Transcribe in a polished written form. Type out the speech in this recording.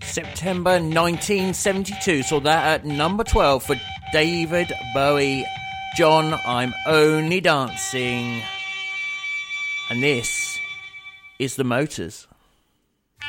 September 1972 saw that at number 12 for David Bowie. John, I'm Only Dancing. And this is The Motors.